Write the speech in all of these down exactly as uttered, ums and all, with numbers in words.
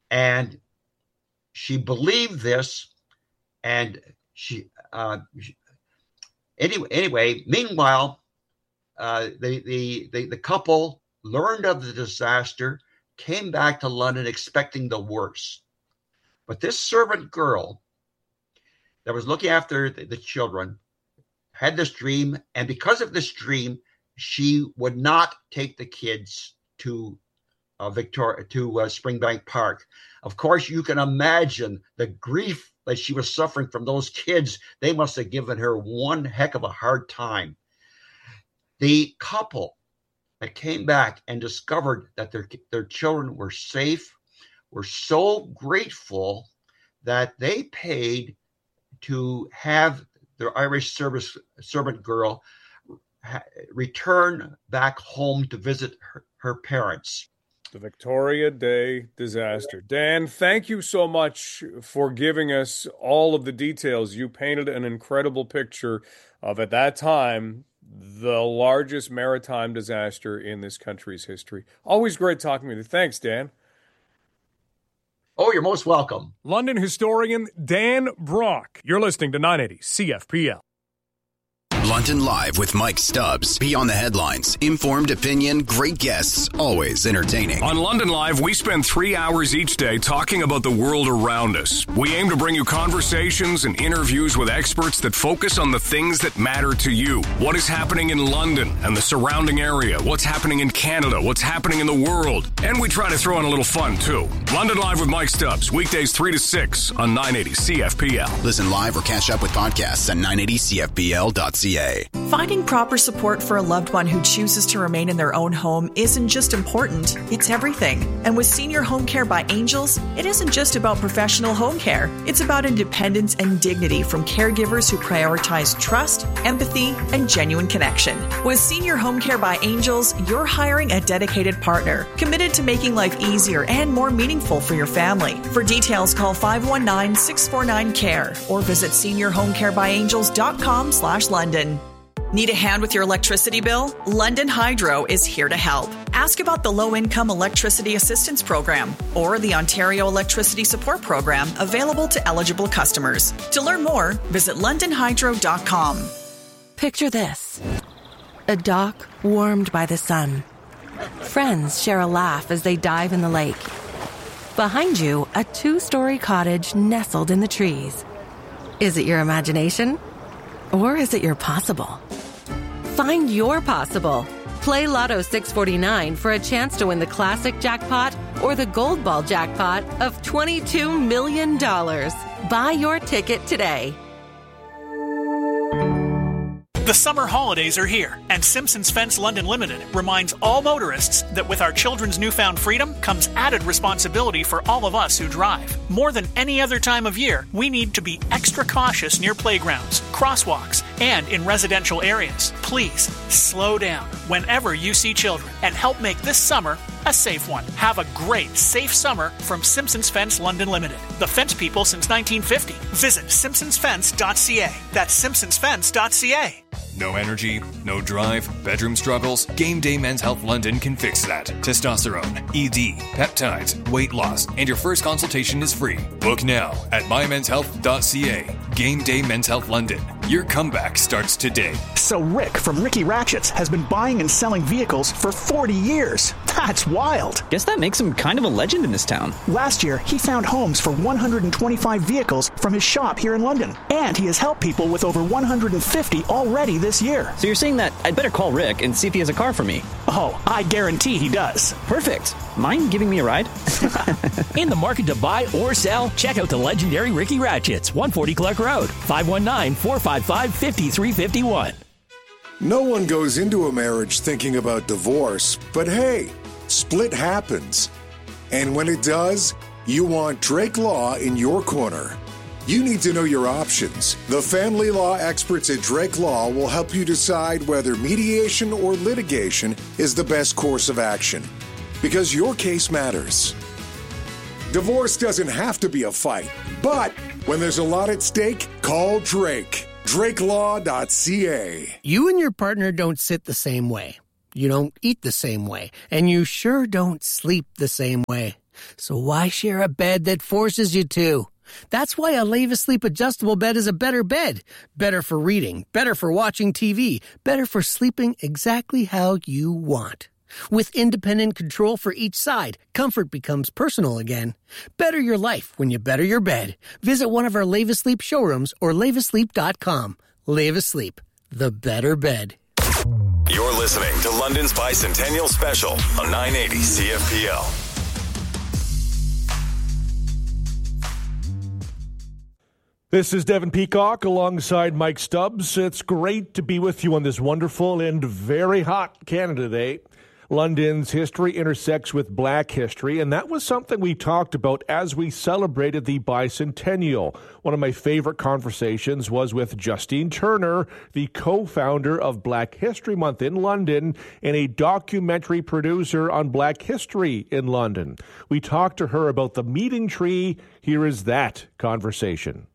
And she believed this, and she, uh, she anyway, anyway, meanwhile, uh, the, the, the, the couple learned of the disaster, came back to London expecting the worst. But this servant girl that was looking after the, the children had this dream, and because of this dream, she would not take the kids to uh, Victoria to uh, Springbank Park. Of course, you can imagine the grief that she was suffering from those kids. They must have given her one heck of a hard time. The couple that came back and discovered that their their children were safe were so grateful that they paid to have their Irish service servant girl ha- return back home to visit her, her parents. The Victoria Day disaster. Dan, thank you so much for giving us all of the details. You painted an incredible picture of, at that time, the largest maritime disaster in this country's history. Always great talking with you. Thanks, Dan. Oh, you're most welcome. London historian Dan Brock. You're listening to nine eighty C F P L. London Live with Mike Stubbs. Beyond the headlines, informed opinion, great guests, always entertaining. On London Live, we spend three hours each day talking about the world around us. We aim to bring you conversations and interviews with experts that focus on the things that matter to you. What is happening in London and the surrounding area? What's happening in Canada? What's happening in the world? And we try to throw in a little fun, too. London Live with Mike Stubbs, weekdays three to six on nine eighty C F P L. Listen live or catch up with podcasts at nine eighty C F P L dot C A. Finding proper support for a loved one who chooses to remain in their own home isn't just important, it's everything. And with Senior Home Care by Angels, it isn't just about professional home care. It's about independence and dignity from caregivers who prioritize trust, empathy, and genuine connection. With Senior Home Care by Angels, you're hiring a dedicated partner, committed to making life easier and more meaningful for your family. For details, call five one nine, six four nine, C A R E or visit senior home care by angels dot com slash London. Need a hand with your electricity bill? London Hydro is here to help. Ask about the Low-Income Electricity Assistance Program or the Ontario Electricity Support Program available to eligible customers. To learn more, visit london hydro dot com. Picture this. A dock warmed by the sun. Friends share a laugh as they dive in the lake. Behind you, a two-story cottage nestled in the trees. Is it your imagination? Or is it your possible? Find your possible. Play Lotto six forty-nine for a chance to win the classic jackpot or the gold ball jackpot of twenty-two million dollars. Buy your ticket today. The summer holidays are here, and Simpsons Fence London Limited reminds all motorists that with our children's newfound freedom comes added responsibility for all of us who drive. More than any other time of year, we need to be extra cautious near playgrounds, crosswalks, and in residential areas. Please slow down whenever you see children and help make this summer a safe one. Have a great, safe summer from Simpsons Fence London Limited. The fence people since nineteen fifty. Visit simpsons fence dot c a. That's simpsons fence dot c a. No energy, no drive, bedroom struggles? Game Day Men's Health London can fix that. Testosterone, E D, peptides, weight loss, and your first consultation is free. Book now at my mens health dot c a. Game Day Men's Health London. Your comeback starts today. So Rick from Ricky Ratchets has been buying and selling vehicles for forty years. That's wild. Guess that makes him kind of a legend in this town. Last year, he found homes for one hundred twenty-five vehicles from his shop here in London. And he has helped people with over one hundred fifty already this year. So you're saying that I'd better call Rick and see if he has a car for me? Oh, I guarantee he does. Perfect. Mind giving me a ride? In the market to buy or sell? Check out the legendary Ricky Ratchets, one forty Clark Road, five one nine, four five five, five three five one. No one goes into a marriage thinking about divorce, but hey, split happens. And when it does, you want Drake Law in your corner. You need to know your options. The family law experts at Drake Law will help you decide whether mediation or litigation is the best course of action. Because your case matters. Divorce doesn't have to be a fight, but when there's a lot at stake, call Drake. drake law dot c a. You and your partner don't sit the same way. You don't eat the same way. And you sure don't sleep the same way. So why share a bed that forces you to? That's why a Leva Sleep adjustable bed is a better bed. Better for reading, better for watching T V, better for sleeping exactly how you want. With independent control for each side, comfort becomes personal again. Better your life when you better your bed. Visit one of our Leva Sleep showrooms or leva sleep dot com. Leva Sleep, the better bed. You're listening to London's Bicentennial Special on nine eighty C F P L. This is Devin Peacock alongside Mike Stubbs. It's great to be with you on this wonderful and very hot Canada Day. London's history intersects with Black history, and that was something we talked about as we celebrated the bicentennial. One of my favorite conversations was with Justine Turner, the co-founder of Black History Month in London and a documentary producer on Black history in London. We talked to her about the meeting tree. Here is that conversation.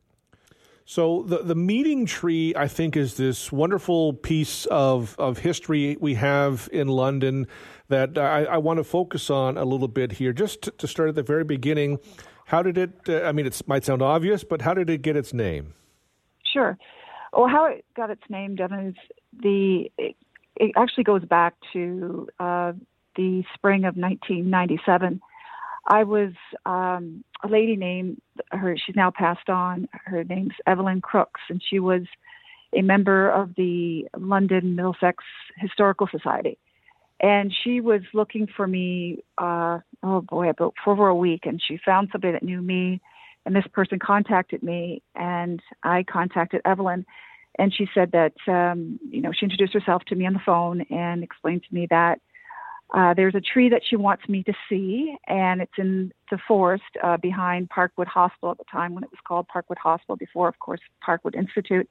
So the, the meeting tree, I think, is this wonderful piece of, of history we have in London that I, I want to focus on a little bit here. Just to, to start at the very beginning, how did it, uh, I mean, it might sound obvious, but how did it get its name? Sure. Well, how it got its name, Devin, is the, it, it actually goes back to uh, the spring of nineteen ninety-seven. I was um, a lady named, her. she's now passed on, her name's Evelyn Crooks, and she was a member of the London Middlesex Historical Society. And she was looking for me, uh, oh boy, about for over a week, and she found somebody that knew me, and this person contacted me, and I contacted Evelyn, and she said that, um, you know, she introduced herself to me on the phone and explained to me that Uh, there's a tree that she wants me to see, and it's in the forest uh, behind Parkwood Hospital at the time when it was called Parkwood Hospital, before, of course, Parkwood Institute.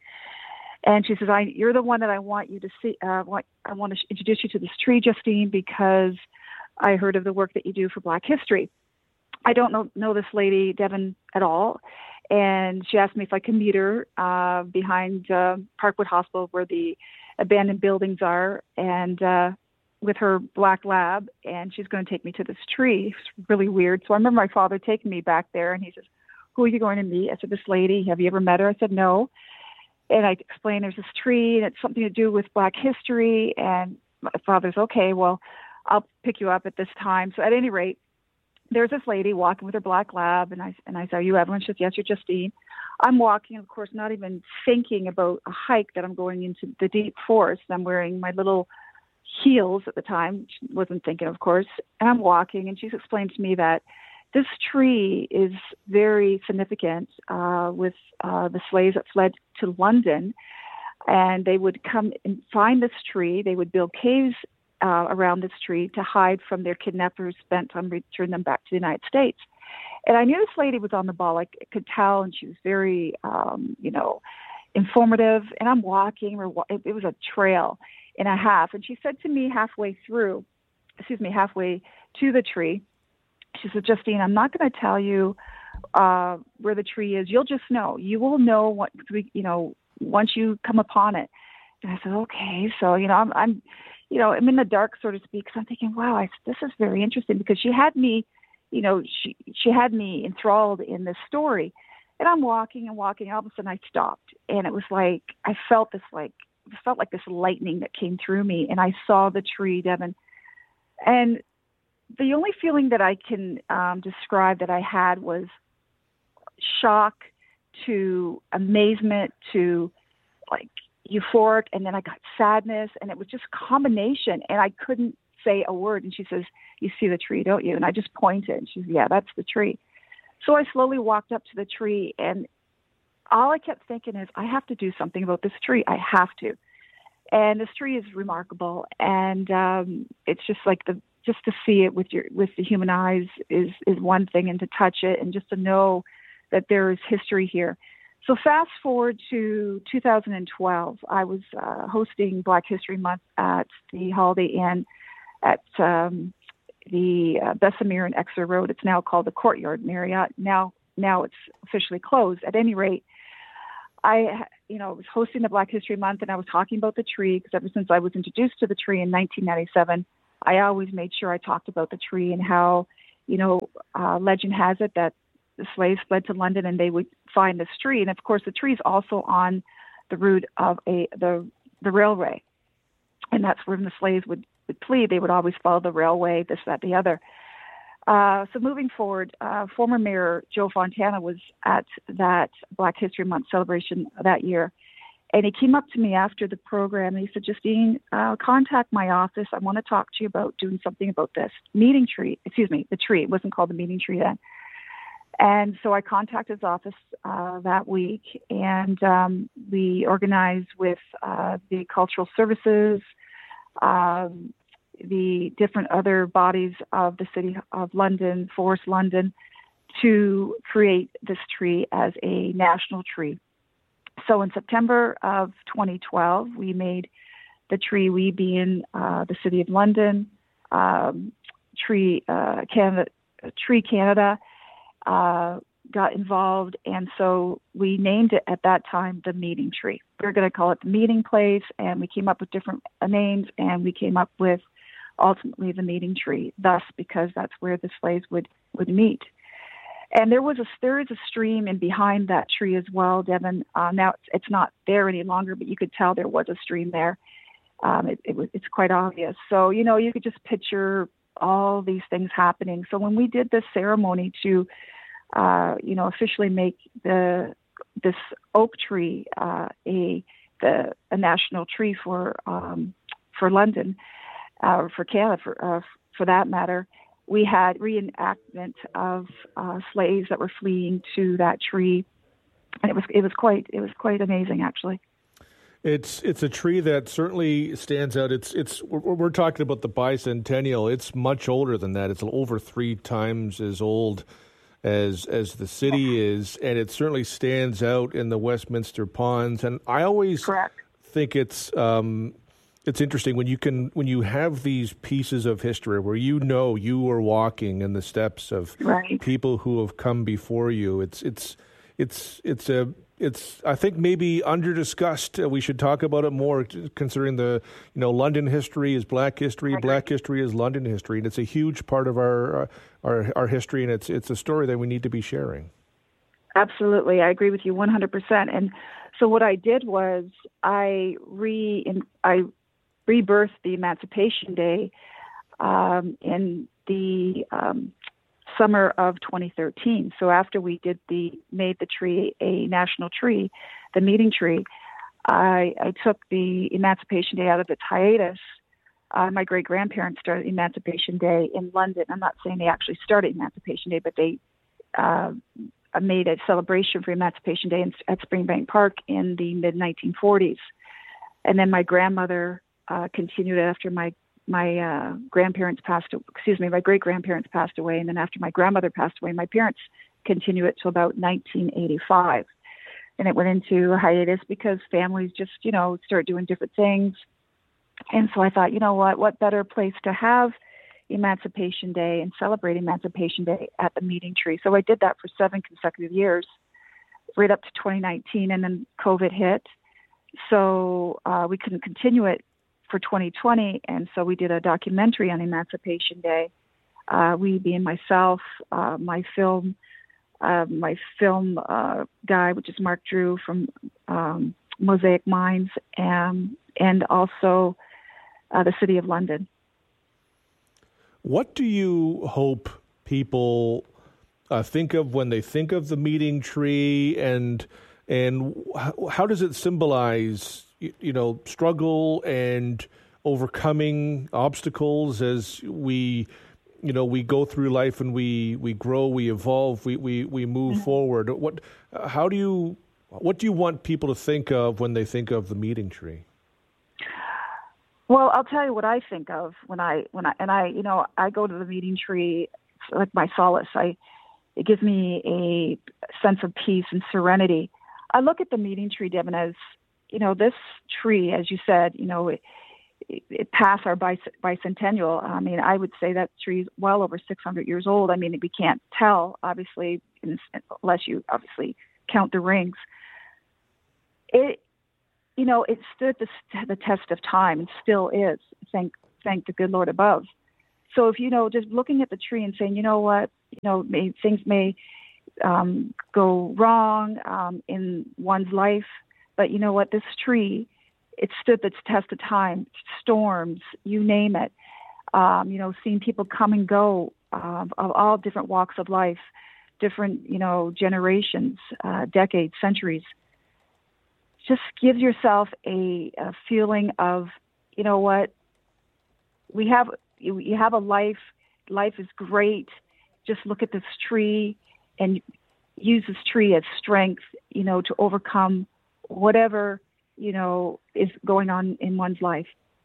And she says, I, you're the one that I want you to see. Uh, want, I want to introduce you to this tree, Justine, because I heard of the work that you do for Black history. I don't know, know this lady, Devin, at all. And she asked me if I could meet her uh, behind uh, Parkwood Hospital where the abandoned buildings are, and uh with her black lab, and she's going to take me to this tree. It's really weird. So I remember my father taking me back there, and he says, who are you going to meet? I said, this lady. Have you ever met her? I said, no. And I explained there's this tree, and it's something to do with Black history. And my father's, okay, well, I'll pick you up at this time. So at any rate, there's this lady walking with her black lab, and I, and I said, are you Evelyn? She says, yes, you're Justine. I'm walking, of course, not even thinking about a hike that I'm going into the deep forest. I'm wearing my little heels at the time, wasn't thinking, of course, and I'm walking, and she's explained to me that this tree is very significant uh, with uh, the slaves that fled to London, and they would come and find this tree. They would build caves uh, around this tree to hide from their kidnappers bent on returning them back to the United States. And I knew this lady was on the ball. I could tell, and she was very, um, you know, informative. And I'm walking, or it, it was a trail and a half. And she said to me halfway through, excuse me, halfway to the tree, she said, Justine, I'm not going to tell you uh, where the tree is. You'll just know. You will know what, you know, once you come upon it. And I said, okay. So, you know, I'm, I'm you know, I'm in the dark, so to speak. So I'm thinking, wow, I, this is very interesting, because she had me, you know, she, she had me enthralled in this story. And I'm walking and walking. All of a sudden I stopped. And it was like, I felt this like, it felt like this lightning that came through me, and I saw the tree, Devin. And the only feeling that I can um, describe that I had was shock to amazement to like euphoric, and then I got sadness, and it was just a combination, and I couldn't say a word. And she says, you see the tree, don't you? And I just pointed, and she said, yeah, that's the tree. So I slowly walked up to the tree, and all I kept thinking is, I have to do something about this tree. I have to. And this tree is remarkable. And um, it's just like the, just to see it with your, with the human eyes is, is one thing, and to touch it and just to know that there is history here. So fast forward to two thousand twelve, I was uh, hosting Black History Month at the Holiday Inn at um, the uh, Bessemer and Exeter Road. It's now called the Courtyard Marriott. Now, now it's officially closed. At any rate, I, you know, was hosting the Black History Month, and I was talking about the tree, because ever since I was introduced to the tree in nineteen ninety-seven, I always made sure I talked about the tree and how, you know, uh, legend has it that the slaves fled to London and they would find this tree. And of course, the tree is also on the route of a the the railway, and that's where the slaves would, would flee. They would always follow the railway, this, that, the other. Uh, so moving forward, uh, former Mayor Joe Fontana was at that Black History Month celebration that year. And he came up to me after the program and he said, Justine, uh, contact my office. I want to talk to you about doing something about this meeting tree. Excuse me, the tree. It wasn't called the meeting tree then. And so I contacted his office uh, that week, and um, we organized with uh, the cultural services, um, the different other bodies of the City of London, Forest London, to create this tree as a national tree. So in September of twenty twelve, we made the tree, we being uh, the City of London, um, Tree uh, Canada, Tree Canada, uh, got involved, and so we named it at that time the Meeting Tree. We were going to call it the Meeting Place, and we came up with different uh, names, and we came up with ultimately the Meeting Tree, thus because that's where the slaves would, would meet. And there was a there is a stream in behind that tree as well, Devin. Uh, now it's, it's not there any longer, but you could tell there was a stream there. Um, it, it was it's quite obvious. So you know you could just picture all these things happening. So when we did this ceremony to, uh, you know, officially make the this oak tree uh, a the a national tree for um, for London, uh, for Canada, for uh, for that matter. We had reenactment of uh, slaves that were fleeing to that tree, and it was it was quite it was quite amazing, actually. It's it's a tree that certainly stands out. It's it's we're, we're talking about the bicentennial. It's much older than that. It's over three times as old as as the city is, and it certainly stands out in the Westminster Ponds. And I always Correct. think it's. Um, It's interesting when you can when you have these pieces of history where you know you are walking in the steps of right. people who have come before you. It's it's it's it's a it's I think maybe under discussed. We should talk about it more, considering the you know London history is Black history, right. Black history is London history, and it's a huge part of our our our history, and it's it's a story that we need to be sharing. Absolutely, I agree with you one hundred percent. And so what I did was I re I. rebirthed the Emancipation Day um, in the um, summer of twenty thirteen. So after we did the made the tree a national tree, the meeting tree, I, I took the Emancipation Day out of its hiatus. Uh, my great grandparents started Emancipation Day in London. I'm not saying they actually started Emancipation Day, but they uh, made a celebration for Emancipation Day in, at Springbank Park in the mid nineteen forties. And then my grandmother Uh, continued after my my uh, grandparents passed. Excuse me, my great grandparents passed away, and then after my grandmother passed away, my parents continued it till about nineteen eighty-five, and it went into a hiatus because families just you know start doing different things, and so I thought, you know what, what better place to have Emancipation Day and celebrate Emancipation Day at the Meeting Tree? So I did that for seven consecutive years, right up to twenty nineteen, and then COVID hit, so uh, we couldn't continue it for twenty twenty, and so we did a documentary on Emancipation Day. Uh, we being myself, uh, my film, uh, my film uh, guy, which is Mark Drew from um, Mosaic Minds, and and also uh, the City of London. What do you hope people uh, think of when they think of the Meeting Tree, and and how does it symbolize, you know, struggle and overcoming obstacles as we, you know, we go through life and we, we grow, we evolve, we, we, we move mm-hmm. forward? What, how do you, what do you want people to think of when they think of the Meeting Tree? Well, I'll tell you what I think of when I, when I, and I, you know, I go to the Meeting Tree, it's like my solace. I, it gives me a sense of peace and serenity. I look at the Meeting Tree, Devin, as, you know, this tree, as you said, you know, it, it, it passed our bicentennial. I mean, I would say that tree is well over six hundred years old. I mean, we can't tell, obviously, unless you obviously count the rings. It, you know, it stood the, the test of time and still is. Thank, thank the good Lord above. So if, you know, just looking at the tree and saying, you know what, you know, may, things may um, go wrong um, in one's life. But you know what? This tree, it stood the test of time, storms, you name it. Um, you know, seeing people come and go uh, of all different walks of life, different, you know, generations, uh, decades, centuries. Just gives yourself a, a feeling of, you know what, we have, you, you have a life, life is great. Just look at this tree and use this tree as strength, you know, to overcome whatever, you know, is going on in one's life.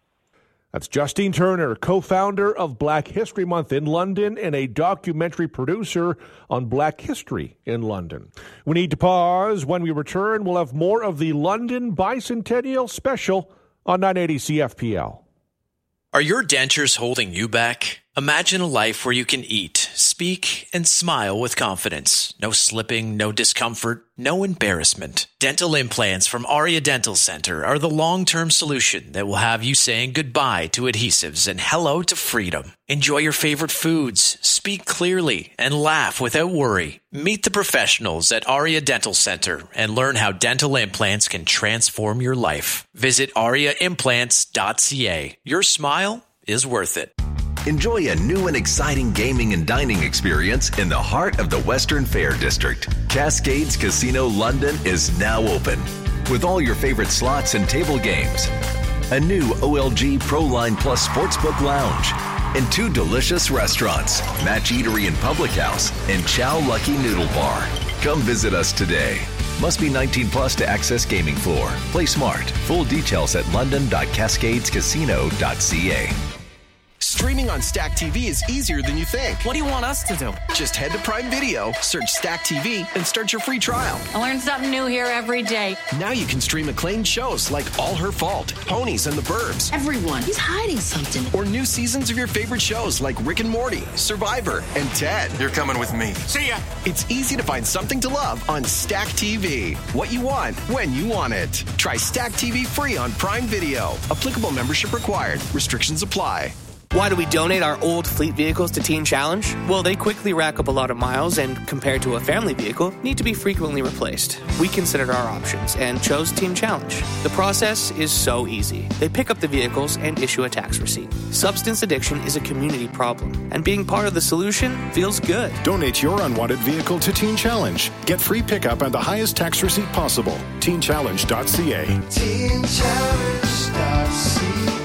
That's Justine Turner, co-founder of Black History Month in London and a documentary producer on Black history in London. We need to pause. When we return, we'll have more of the London Bicentennial Special on nine eighty C F P L. Are your dentures holding you back? Imagine a life where you can eat, speak, and smile with confidence. No slipping, no discomfort, no embarrassment. Dental implants from Aria Dental Center are the long-term solution that will have you saying goodbye to adhesives and hello to freedom. Enjoy your favorite foods, speak clearly, and laugh without worry. Meet the professionals at Aria Dental Center and learn how dental implants can transform your life. Visit aria implants dot c a. Your smile is worth it. Enjoy a new and exciting gaming and dining experience in the heart of the Western Fair District. Cascades Casino London is now open with all your favorite slots and table games, a new O L G ProLine Plus Sportsbook Lounge, and two delicious restaurants, Match Eatery and Public House, and Chow Lucky Noodle Bar. Come visit us today. Must be nineteen plus to access gaming floor. Play smart. Full details at london dot cascades casino dot c a. Streaming on Stack T V is easier than you think. What do you want us to do? Just head to Prime Video, search Stack T V, and start your free trial. I learn something new here every day. Now you can stream acclaimed shows like All Her Fault, Ponies and the Burbs. Everyone, he's hiding something. Or new seasons of your favorite shows like Rick and Morty, Survivor, and Ted. You're coming with me. See ya! It's easy to find something to love on Stack T V. What you want, when you want it. Try Stack T V free on Prime Video. Applicable membership required. Restrictions apply. Why do we donate our old fleet vehicles to Teen Challenge? Well, they quickly rack up a lot of miles and, compared to a family vehicle, need to be frequently replaced. We considered our options and chose Teen Challenge. The process is so easy. They pick up the vehicles and issue a tax receipt. Substance addiction is a community problem, and being part of the solution feels good. Donate your unwanted vehicle to Teen Challenge. Get free pickup and the highest tax receipt possible. teen challenge dot c a. teen challenge dot c a.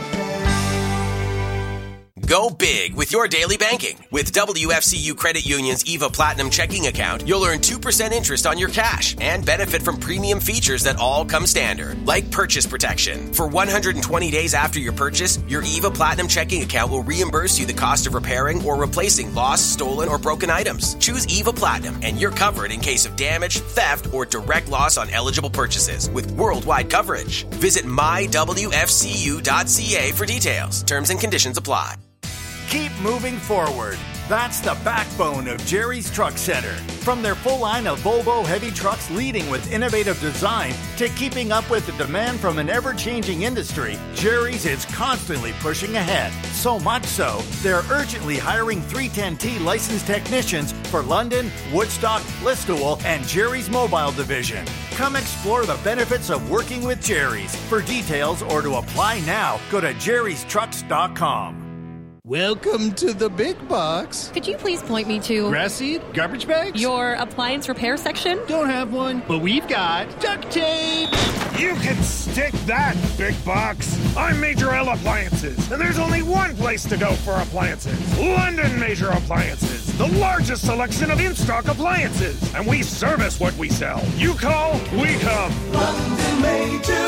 Go big with your daily banking. With W F C U Credit Union's EVA Platinum checking account, you'll earn two percent interest on your cash and benefit from premium features that all come standard, like purchase protection. For one hundred twenty days after your purchase, your EVA Platinum checking account will reimburse you the cost of repairing or replacing lost, stolen, or broken items. Choose EVA Platinum and you're covered in case of damage, theft, or direct loss on eligible purchases with worldwide coverage. Visit my w f c u dot c a for details. Terms and conditions apply. Keep moving forward. That's the backbone of Jerry's Truck Center. From their full line of Volvo heavy trucks leading with innovative design to keeping up with the demand from an ever-changing industry, Jerry's is constantly pushing ahead. So much so, they're urgently hiring three ten T licensed technicians for London, Woodstock, Listowel, and Jerry's Mobile Division. Come explore the benefits of working with Jerry's. For details or to apply now, go to jerrys trucks dot com. Welcome to the big box. Could you please point me to grass seed, garbage bags, your appliance repair section? Don't have one, but we've got duct tape. You can stick that, big box. I'm Major L Appliances, and there's only one place to go for appliances. London Major Appliances, the largest selection of in-stock appliances, and we service what we sell. You call, we come. London Major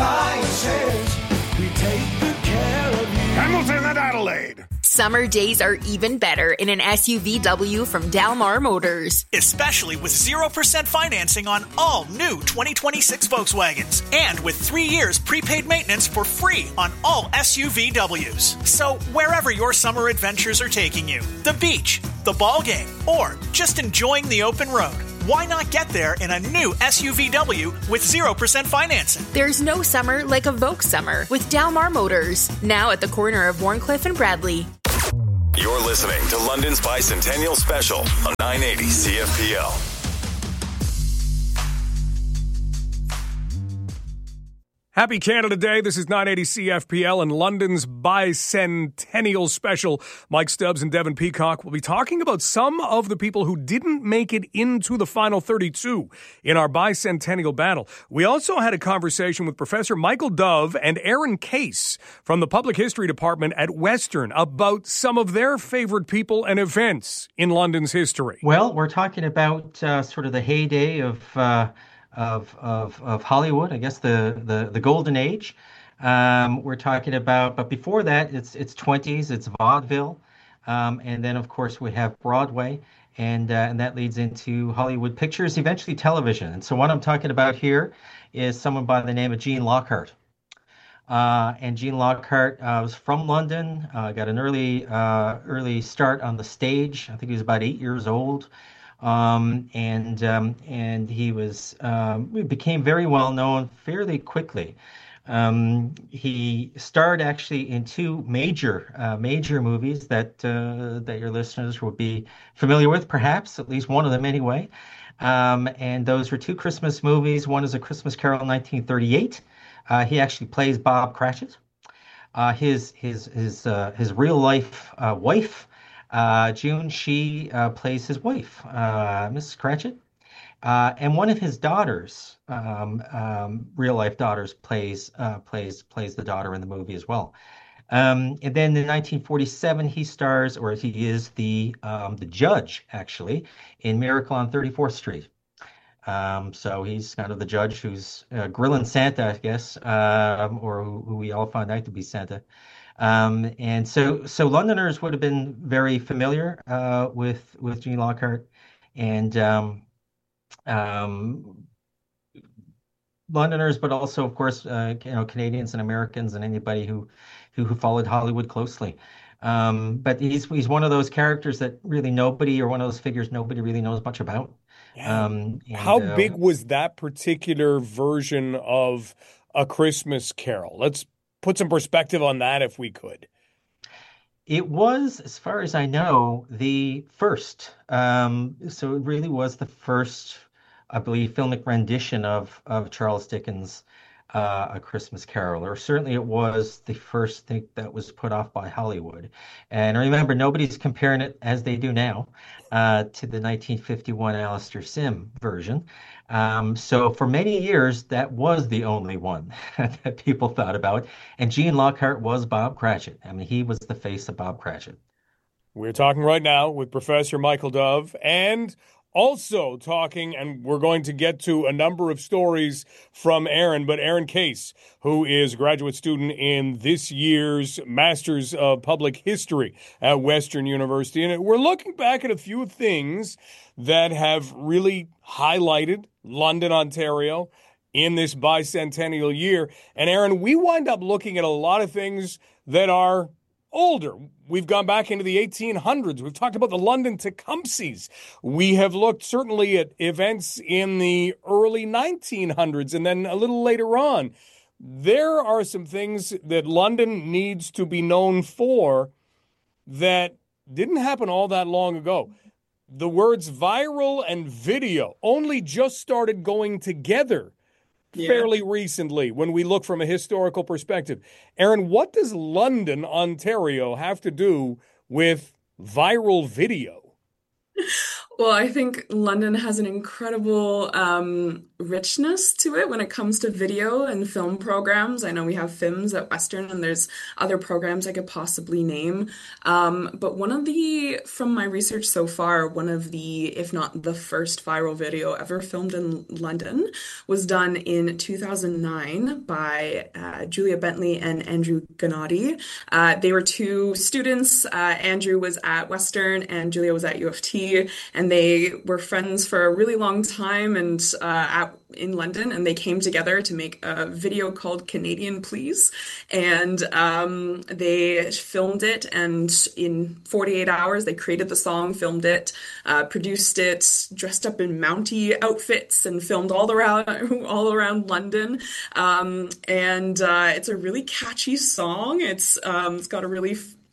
Appliances, we take good care of you. Hamilton and Adelaide. Summer days are even better in an S U V W from Dalmar Motors. Especially with zero percent financing on all new twenty twenty-six Volkswagens. And with three years prepaid maintenance for free on all S U V Ws. So wherever your summer adventures are taking you, the beach, the ball game, or just enjoying the open road, why not get there in a new S U V W with zero percent financing? There's no summer like a Volks summer with Dalmar Motors. Now at the corner of Warncliffe and Bradley. You're listening to London's Bicentennial Special on nine eighty C F P L. Happy Canada Day. This is nine eighty C F P L and London's Bicentennial Special. Mike Stubbs and Devin Peacock will be talking about some of the people who didn't make it into the final thirty-two in our Bicentennial battle. We also had a conversation with Professor Michael Dove and Aaron Case from the Public History Department at Western about some of their favorite people and events in London's history. Well, we're talking about uh, sort of the heyday of... Uh Of, of of Hollywood, I guess the the, the golden age. Um, we're talking about, but before that, it's it's twenties, it's vaudeville, um, and then of course we have Broadway, and uh, and that leads into Hollywood pictures, eventually television. And so what I'm talking about here is someone by the name of Gene Lockhart. Uh, and Gene Lockhart uh, was from London, uh, got an early uh, early start on the stage. I think he was about eight years old. Um, and um, and he was um, he became very well known fairly quickly. Um, he starred actually in two major uh, major movies that uh, that your listeners will be familiar with, perhaps at least one of them anyway. Um, and those were two Christmas movies. One is A Christmas Carol in nineteen thirty-eight. Uh, he actually plays Bob Cratchit. Uh, his his his uh, his real life uh, wife. Uh, June, she uh, plays his wife, uh, Missus Cratchit, uh, and one of his daughters, um, um, real life daughters, plays uh, plays plays the daughter in the movie as well. Um, and then in nineteen forty-seven, he stars, or he is the um, the judge actually in Miracle on thirty-fourth Street. Um, so he's kind of the judge who's uh, grilling Santa, I guess, um, or who, who we all found out to be Santa. Um, and so, so Londoners would have been very familiar uh, with with Gene Lockhart, and um, um, Londoners, but also, of course, uh, you know, Canadians and Americans and anybody who who, who followed Hollywood closely. Um, but he's he's one of those characters that really nobody, or one of those figures nobody really knows much about. Yeah. Um, and, How uh, big was that particular version of A Christmas Carol? Let's put some perspective on that if we could. It was, as far as I know, the first. Um, so it really was the first, I believe, filmic rendition of, of Charles Dickens' uh, A Christmas Carol, or certainly it was the first thing that was put off by Hollywood. And remember, nobody's comparing it, as they do now, uh, to the nineteen fifty-one Alastair Sim version. Um, so for many years, that was the only one that people thought about. And Gene Lockhart was Bob Cratchit. I mean, he was the face of Bob Cratchit. We're talking right now with Professor Michael Dove, and also talking, and we're going to get to a number of stories from Aaron, but Aaron Case, who is a graduate student in this year's Masters of Public History at Western University. And we're looking back at a few things that have really highlighted London, Ontario in this bicentennial year. And Aaron, we wind up looking at a lot of things that are older. We've gone back into the eighteen hundreds. We've talked about the London Tecumsehs. We have looked certainly at events in the early nineteen hundreds and then a little later on. There are some things that London needs to be known for that didn't happen all that long ago. The words viral and video only just started going together yeah. fairly recently when we look from a historical perspective. Aaron, what does London, Ontario have to do with viral video? Well, I think London has an incredible um, richness to it when it comes to video and film programs. I know we have films at Western, and there's other programs I could possibly name. Um, but one of the, from my research so far, one of the, if not the first viral video ever filmed in London was done in two thousand nine by uh, Julia Bentley and Andrew Gennady. Uh, they were two students. Uh, Andrew was at Western and Julia was at U of T, and they were friends for a really long time and uh, at, in London, and they came together to make a video called Canadian Please, and um, they filmed it, and in forty-eight hours they created the song, filmed it, uh, produced it, dressed up in Mountie outfits, and filmed all around all around London. Um, and uh, it's a really catchy song. It's um, it's got a really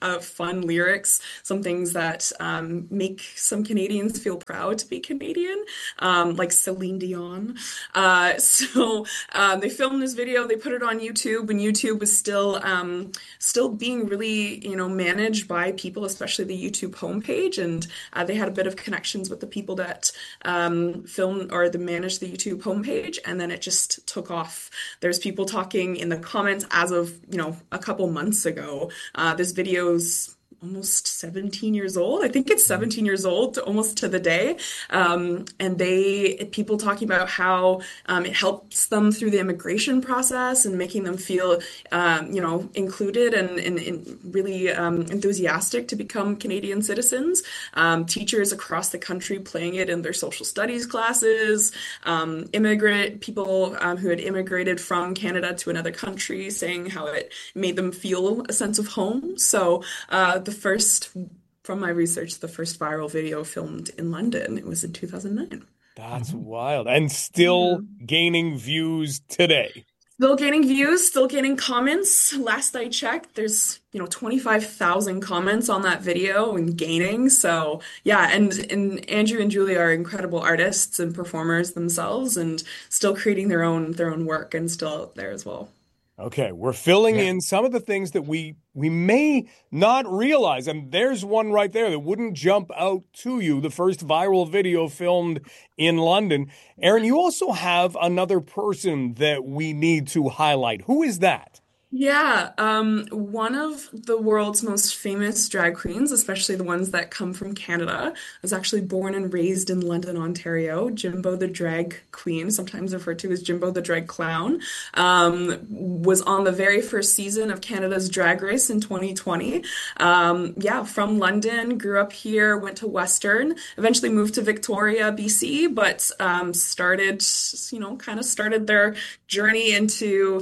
uh, fun lyrics, some things that um, make some Canadians feel proud to be Canadian, um, like Celine Dion. Uh, so um, they filmed this video, they put it on YouTube, and YouTube was still um, still being really, you know, managed by people, especially the YouTube homepage, and uh, they had a bit of connections with the people that um, filmed or the managed the YouTube homepage, and then it just took off. There's people talking in the comments as of, you know, a couple months ago. Uh, this video's almost seventeen years old. I think it's seventeen years old, almost to the day. Um, and they, people talking about how um, it helps them through the immigration process and making them feel, um, you know, included and, and, and really um, enthusiastic to become Canadian citizens. Um, teachers across the country playing it in their social studies classes. Um, immigrant people um, who had immigrated from Canada to another country saying how it made them feel a sense of home. So uh, the first, from my research, the first viral video filmed in London, it was in two thousand nine. That's wild. And still yeah. gaining views today. Still gaining views, still gaining comments. Last I checked, there's, you know, twenty-five thousand comments on that video and gaining. So yeah, and, and Andrew and Julia are incredible artists and performers themselves and still creating their own, their own work and still out there as well. Okay, we're filling yeah. in some of the things that we we may not realize. And there's one right there that wouldn't jump out to you, the first viral video filmed in London. Erin, you also have another person that we need to highlight. Who is that? Yeah, um, one of the world's most famous drag queens, especially the ones that come from Canada, was actually born and raised in London, Ontario. Jimbo the Drag Queen, sometimes referred to as Jimbo the Drag Clown, um, was on the very first season of Canada's Drag Race in twenty twenty. Um, yeah, from London, grew up here, went to Western, eventually moved to Victoria, B C, but um, started, you know, kind of started their journey into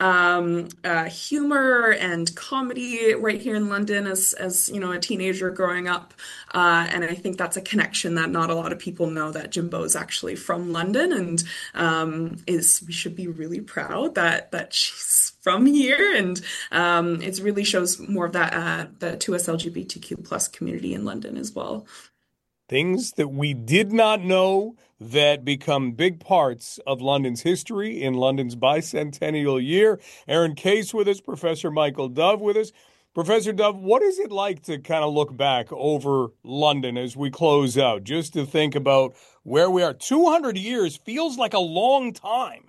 um, uh, humor and comedy right here in London as, as you know, a teenager growing up. Uh, and I think that's a connection that not a lot of people know, that Jimbo is actually from London, and um, is we should be really proud that that she's from here. And um, it really shows more of that uh, the two S L G B T Q plus community in London as well. Things that we did not know that become big parts of London's history in London's bicentennial year. Erin Case with us, Professor Michael Dove with us. Professor Dove, what is it like to kind of look back over London as we close out, just to think about where we are? two hundred years feels like a long time.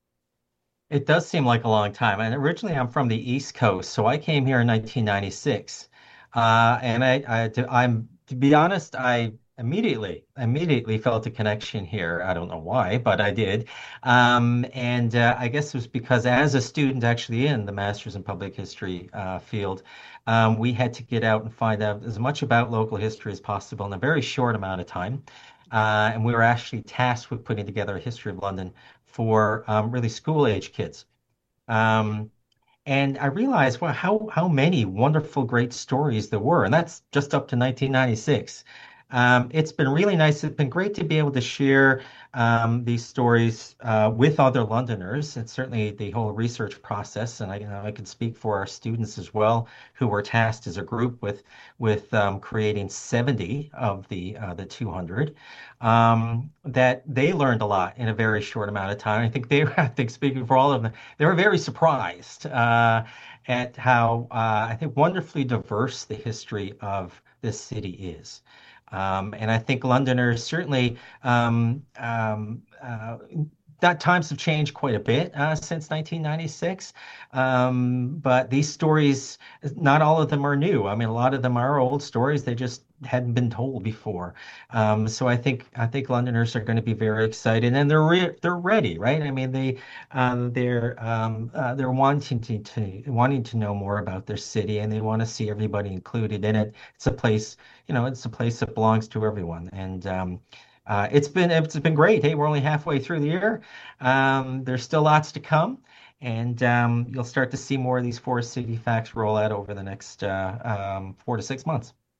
It does seem like a long time. And originally I'm from the East Coast, so I came here in nineteen ninety-six. Uh, and I, I, to, I'm, to be honest, I immediately, immediately felt a connection here. I don't know why, but I did. Um, and uh, I guess it was because as a student actually in the Masters in Public History uh, field, um, we had to get out and find out as much about local history as possible in a very short amount of time. Uh, and we were actually tasked with putting together a history of London for um, really school-age kids. Um, and I realized, well, how, how many wonderful, great stories there were. And that's just up to nineteen ninety-six. Um, it's been really nice. It's been great to be able to share um, these stories uh, with other Londoners. It's certainly the whole research process, and I, you know, I can speak for our students as well, who were tasked as a group with with um, creating seventy of the uh, the two hundred. Um, that they learned a lot in a very short amount of time. I think they, I think speaking for all of them, they were very surprised uh, at how uh, I think wonderfully diverse the history of this city is. Um, and I think Londoners certainly, um, um, uh, that times have changed quite a bit uh, since nineteen ninety-six. Um, but these stories, not all of them are new. I mean, a lot of them are old stories. They just hadn't been told before. Um, so I think I think Londoners are going to be very excited, and they're re- they're ready, right? I mean, they um, they're um, uh, they're wanting to, to wanting to know more about their city, and they want to see everybody included in it. It's a place, you know, it's a place that belongs to everyone, and um, uh, it's been it's been great. Hey, we're only halfway through the year. Um, there's still lots to come. And um, you'll start to see more of these Forest City Facts roll out over the next uh, um, four to six months.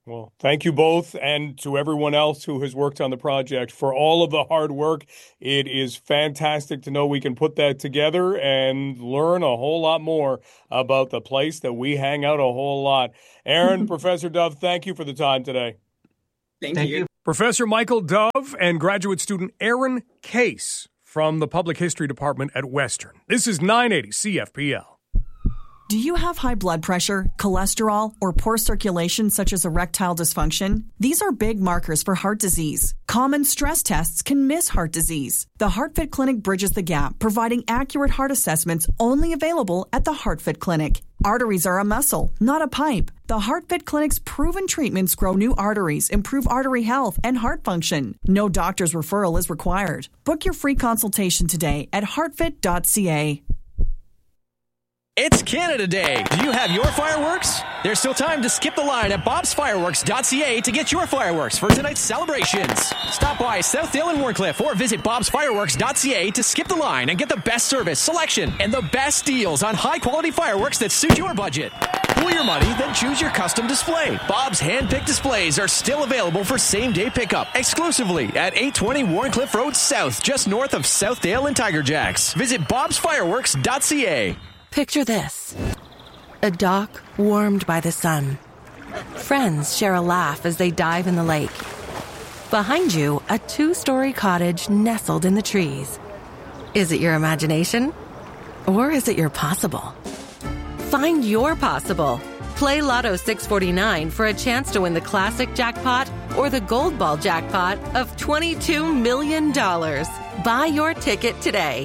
Well, thank you both, and to everyone else who has worked on the project for all of the hard work. It is fantastic to know we can put that together and learn a whole lot more about the place that we hang out a whole lot. Aaron, Professor Dove, thank you for the time today. Thank, Thank you. you. Professor Michael Dove and graduate student Aaron Case from the Public History Department at Western. This is nine eighty C F P L. Do you have high blood pressure, cholesterol, or poor circulation such as erectile dysfunction? These are big markers for heart disease. Common stress tests can miss heart disease. The HeartFit Clinic bridges the gap, providing accurate heart assessments only available at the HeartFit Clinic. Arteries are a muscle, not a pipe. The HeartFit Clinic's proven treatments grow new arteries, improve artery health, and heart function. No doctor's referral is required. Book your free consultation today at heartfit dot c a. It's Canada Day. Do you have your fireworks? There's still time to skip the line at bobs fireworks dot c a to get your fireworks for tonight's celebrations. Stop by Southdale and Warncliffe or visit bobs fireworks dot c a to skip the line and get the best service, selection, and the best deals on high-quality fireworks that suit your budget. Pool your money, then choose your custom display. Bob's hand-picked displays are still available for same-day pickup exclusively at eight twenty Warncliffe Road South, just north of Southdale and Tiger Jacks. Visit bobs fireworks dot c a. Picture this. A dock warmed by the sun. Friends share a laugh as they dive in the lake. Behind you, a two-story cottage nestled in the trees. Is it your imagination? Or is it your possible? Find your possible. Play Lotto six forty-nine for a chance to win the classic jackpot or the gold ball jackpot of twenty-two million dollars. Buy your ticket today.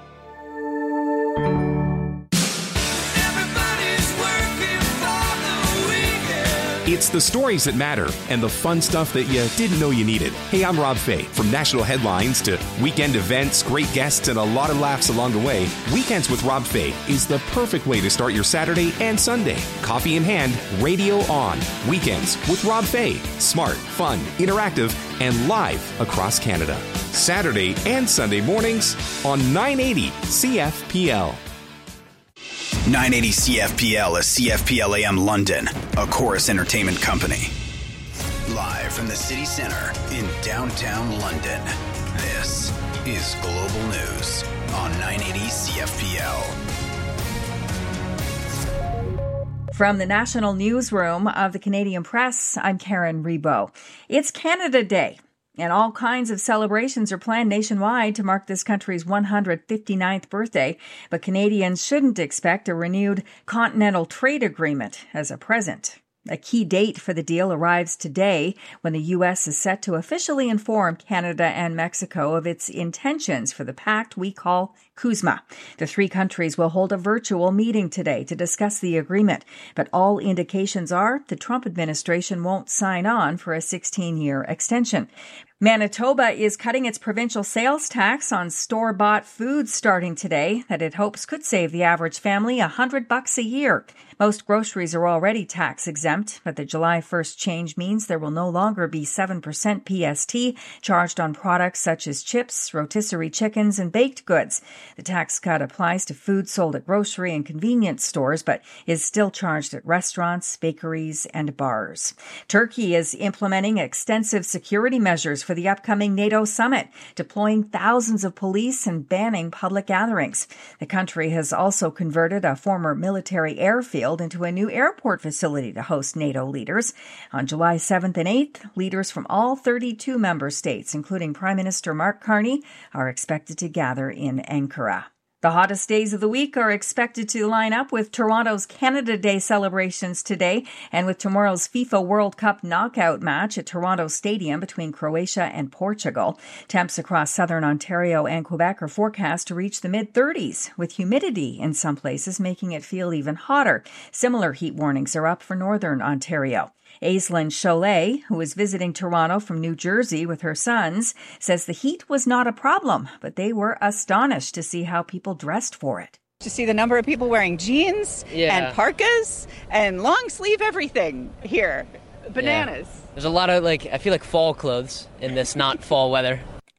It's the stories that matter and the fun stuff that you didn't know you needed. Hey, I'm Rob Fay. From national headlines to weekend events, great guests, and a lot of laughs along the way, Weekends with Rob Fay is the perfect way to start your Saturday and Sunday. Coffee in hand, radio on. Weekends with Rob Fay. Smart, fun, interactive, and live across Canada. Saturday and Sunday mornings on nine eighty C F P L. nine eighty C F P L is C F P L A M London, a Chorus Entertainment company. Live from the city center in downtown London, this is Global News on nine eighty C F P L. From the National Newsroom of the Canadian Press, I'm Karen Rebo. It's Canada Day, and all kinds of celebrations are planned nationwide to mark this country's one hundred fifty-ninth birthday. But Canadians shouldn't expect a renewed continental trade agreement as a present. A key date for the deal arrives today when the U S is set to officially inform Canada and Mexico of its intentions for the pact we call CUSMA. The three countries will hold a virtual meeting today to discuss the agreement, but all indications are the Trump administration won't sign on for a sixteen-year extension. Manitoba is cutting its provincial sales tax on store-bought foods starting today that it hopes could save the average family a hundred bucks a year. Most groceries are already tax exempt, but the July first change means there will no longer be seven percent P S T charged on products such as chips, rotisserie chickens, and baked goods. The tax cut applies to food sold at grocery and convenience stores, but is still charged at restaurants, bakeries, and bars. Turkey is implementing extensive security measures for the upcoming NATO summit, deploying thousands of police and banning public gatherings. The country has also converted a former military airfield into a new airport facility to host NATO leaders. On July seventh and eighth, leaders from all thirty-two member states, including Prime Minister Mark Carney, are expected to gather in Ankara. The hottest days of the week are expected to line up with Toronto's Canada Day celebrations today and with tomorrow's FIFA World Cup knockout match at Toronto Stadium between Croatia and Portugal. Temps across southern Ontario and Quebec are forecast to reach the mid-thirties, with humidity in some places making it feel even hotter. Similar heat warnings are up for northern Ontario. Aislinn Cholet, who is visiting Toronto from New Jersey with her sons, says the heat was not a problem, but they were astonished to see how people dressed for it. To see the number of people wearing jeans yeah. and parkas and long sleeve everything here. Bananas. Yeah. There's a lot of, like, I feel like fall clothes in this not fall weather.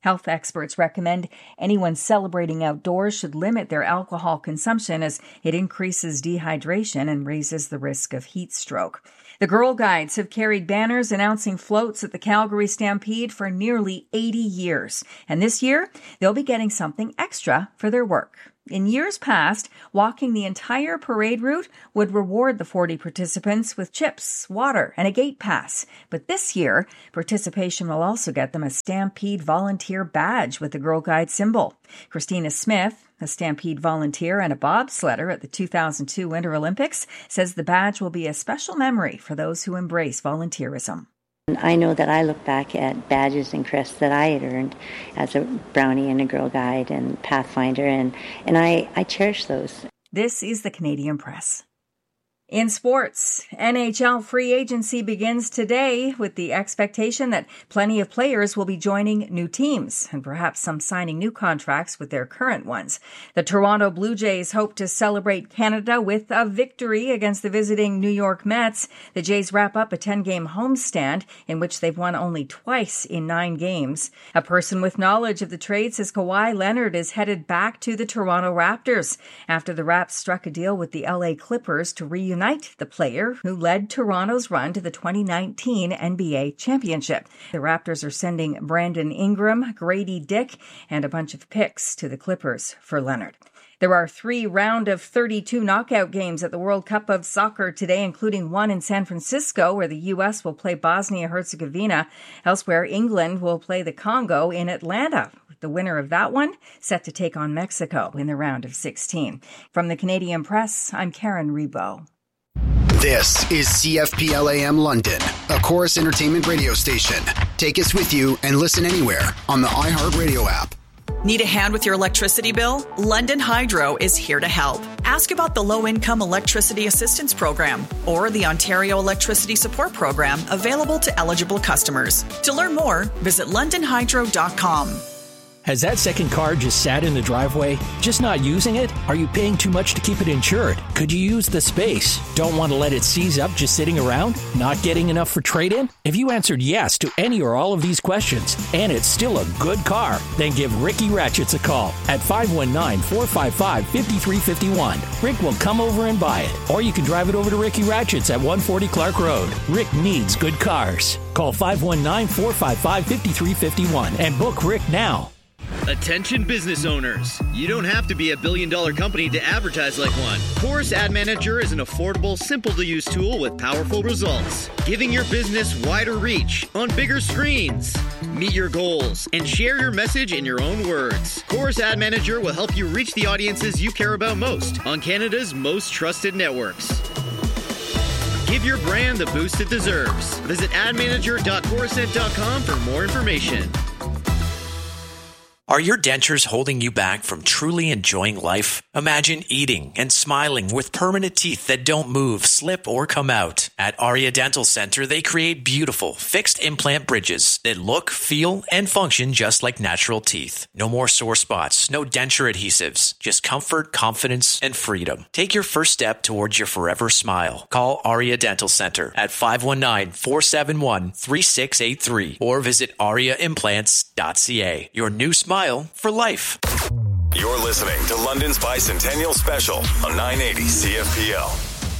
Health experts recommend anyone celebrating outdoors should limit their alcohol consumption as it increases dehydration and raises the risk of heat stroke. The Girl Guides have carried banners announcing floats at the Calgary Stampede for nearly eighty years. And this year, they'll be getting something extra for their work. In years past, walking the entire parade route would reward the forty participants with chips, water, and a gate pass. But this year, participation will also get them a Stampede volunteer badge with the Girl Guide symbol. Christina Smith, a Stampede volunteer and a bobsledder at the two thousand two Winter Olympics, says the badge will be a special memory for those who embrace volunteerism. I know that I look back at badges and crests that I had earned as a Brownie and a Girl Guide and Pathfinder, and, and I, I cherish those. This is the Canadian Press. In sports, N H L free agency begins today with the expectation that plenty of players will be joining new teams and perhaps some signing new contracts with their current ones. The Toronto Blue Jays hope to celebrate Canada with a victory against the visiting New York Mets. The Jays wrap up a ten-game homestand in which they've won only twice in nine games. A person with knowledge of the trade says Kawhi Leonard is headed back to the Toronto Raptors after the Raps struck a deal with the L A Clippers to reunite the player who led Toronto's run to the twenty nineteen N B A championship. The Raptors are sending Brandon Ingram, Grady Dick, and a bunch of picks to the Clippers for Leonard. There are three round of thirty-two knockout games at the World Cup of Soccer today, including one in San Francisco, where the U S will play Bosnia-Herzegovina. Elsewhere, England will play the Congo in Atlanta. The winner of that one set to take on Mexico in the round of sixteen. From the Canadian Press, I'm Karen Rebo. This is C F P L A M London, a Chorus Entertainment radio station. Take us with you and listen anywhere on the iHeartRadio app. Need a hand with your electricity bill? London Hydro is here to help. Ask about the Low-Income Electricity Assistance Program or the Ontario Electricity Support Program available to eligible customers. To learn more, visit london hydro dot com. Has that second car just sat in the driveway? Just not using it? Are you paying too much to keep it insured? Could you use the space? Don't want to let it seize up just sitting around? Not getting enough for trade-in? If you answered yes to any or all of these questions, and it's still a good car, then give Ricky Ratchets a call at five one nine, four five five, five three five one. Rick will come over and buy it. Or you can drive it over to Ricky Ratchets at one forty Clark Road. Rick needs good cars. Call five one nine, four five five, five three five one and book Rick now. Attention business owners. You don't have to be a billion dollar company to advertise like one. Chorus Ad Manager is an affordable, simple to use tool with powerful results, giving your business wider reach on bigger screens. Meet your goals and share your message in your own words. Chorus Ad Manager will help you reach the audiences you care about most on Canada's most trusted networks. Give your brand the boost it deserves. Visit ad manager dot chorusnet dot com for more information. Are your dentures holding you back from truly enjoying life? Imagine eating and smiling with permanent teeth that don't move, slip, or come out. At Aria Dental Center, they create beautiful, fixed implant bridges that look, feel, and function just like natural teeth. No more sore spots, no denture adhesives, just comfort, confidence, and freedom. Take your first step towards your forever smile. Call Aria Dental Center at five one nine, four seven one, three six eight three or visit aria implants dot c a. Your new smile for life. You're listening to London's Bicentennial Special on nine eighty C F P L.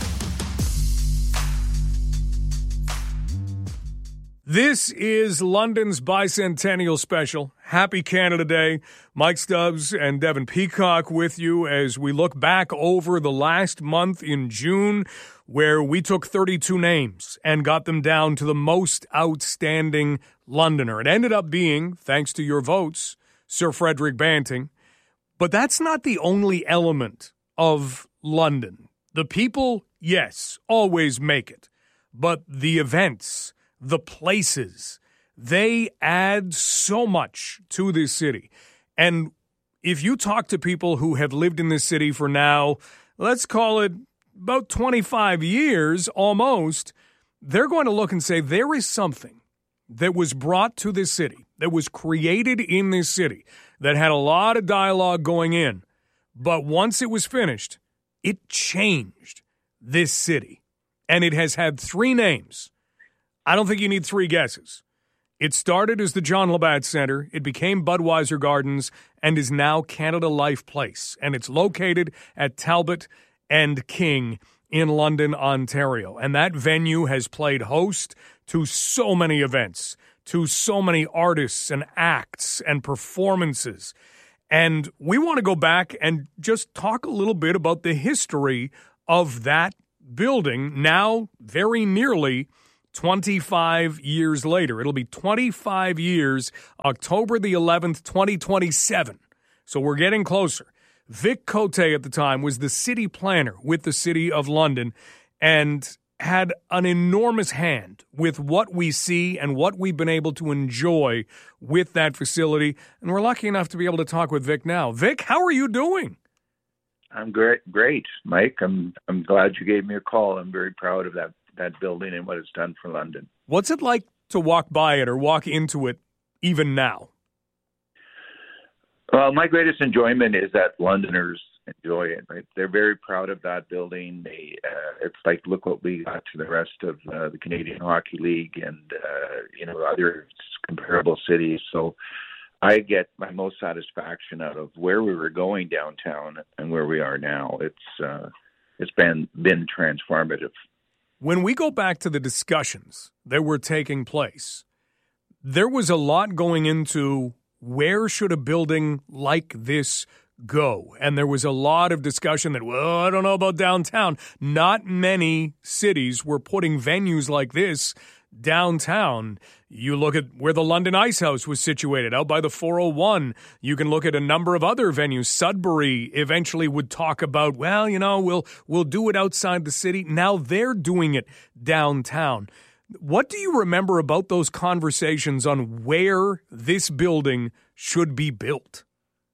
This is London's Bicentennial Special. Happy Canada Day. Mike Stubbs and Devin Peacock with you as we look back over the last month in June, where we took thirty-two names and got them down to the most outstanding Londoner. It ended up being, thanks to your votes, Sir Frederick Banting. But that's not the only element of London. The people, yes, always make it. But the events, the places, they add so much to this city. And if you talk to people who have lived in this city for now, let's call it about twenty-five years almost, they're going to look and say there is something that was brought to this city, that was created in this city, that had a lot of dialogue going in. But once it was finished, it changed this city. And it has had three names. I don't think you need three guesses. It started as the John Labatt Centre, it became Budweiser Gardens, and is now Canada Life Place. And it's located at Talbot and King in London, Ontario. And that venue has played host to so many events, to so many artists and acts and performances. And we want to go back and just talk a little bit about the history of that building, now very nearly twenty-five years later. It'll be twenty-five years, October the eleventh, twenty twenty-seven. So we're getting closer. Vic Cote at the time was the city planner with the City of London and had an enormous hand with what we see and what we've been able to enjoy with that facility. And we're lucky enough to be able to talk with Vic now. Vic, how are you doing? I'm great, great, Mike. I'm I'm glad you gave me a call. I'm very proud of that that building and what it's done for London. What's it like to walk by it or walk into it even now? Well, my greatest enjoyment is that Londoners enjoy it, right? They're very proud of that building. They, uh, it's like, look what we got to the rest of uh, the Canadian Hockey League and, uh, you know, other comparable cities. So I get my most satisfaction out of where we were going downtown and where we are now. It's, uh, it's been, been transformative. When we go back to the discussions that were taking place, there was a lot going into where should a building like this go? And there was a lot of discussion that, well, I don't know about downtown. Not many cities were putting venues like this downtown. You look at where the London Ice House was situated, out by the four oh one. You can look at a number of other venues. Sudbury eventually would talk about, well, you know, we'll we'll do it outside the city. Now they're doing it downtown. What do you remember about those conversations on where this building should be built?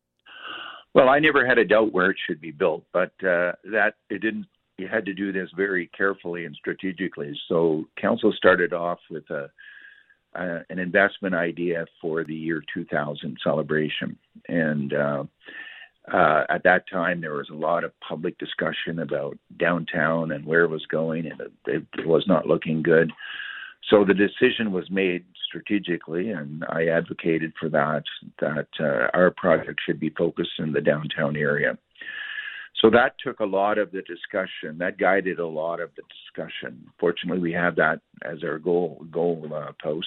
Well, I never had a doubt where it should be built, but uh, that it didn't. You had to do this very carefully and strategically. So council started off with a, uh, an investment idea for the year two thousand celebration. And uh, uh, at that time, there was a lot of public discussion about downtown and where it was going, and it, it was not looking good. So the decision was made strategically, and I advocated for that, that uh, our project should be focused in the downtown area. So that took a lot of the discussion. That guided a lot of the discussion. Fortunately, we have that as our goal goal uh, post.